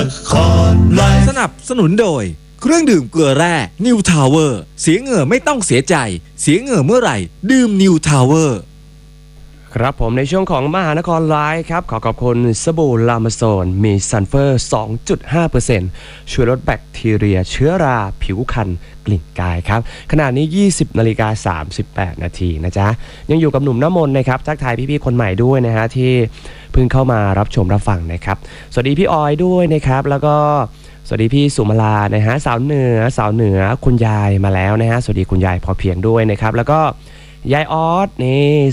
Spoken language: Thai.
สนับสนุนโดยเครื่องดื่มเกลือแร่ New Tower เสียเหงื่อไม่ต้องเสียใจเสียเหงื่อเมื่อไหร่ดื่ม New Tower ครับผมในช่วงของมหานครไลฟ์ครับขอขอบคุณสบู่ลามาโซนมีซัลเฟอร์ 2.5% ช่วยลดแบคทีเรียเชื้อราผิวคันกลิ่นกายครับขณะนี้ 20:38 นาทีนะจ๊ะยังอยู่กับหนุ่มน้ำมนต์นะครับทักทายพี่ๆคนใหม่ด้วยนะฮะที่เพิ่งเข้ามารับชมรับฟังนะครับสวัสดีพี่ออยด้วยนะครับแล้วก็สวัสดีพี่สุมาลานะฮะสาวเหนือคุณยายมาแล้วนะฮะสวัสดีคุณยายพอเพียงด้วยนะครับแล้วก็ยายออสนี่